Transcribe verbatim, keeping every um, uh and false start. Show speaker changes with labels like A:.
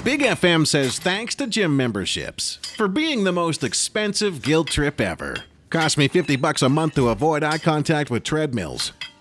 A: Big F M says thanks to gym memberships for being the most expensive guilt trip ever. Cost me fifty bucks a month to avoid eye contact with treadmills.